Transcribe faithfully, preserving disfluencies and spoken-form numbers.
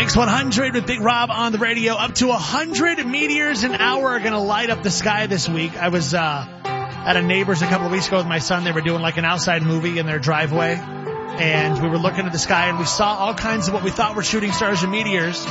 X one hundred with Big Rob on the radio. Up to one hundred meteors an hour are going to light up the sky this week. I was uh, at a neighbor's a couple of weeks ago with my son. They were doing like an outside movie in their driveway. And we were looking at the sky and we saw all kinds of what we thought were shooting stars and meteors.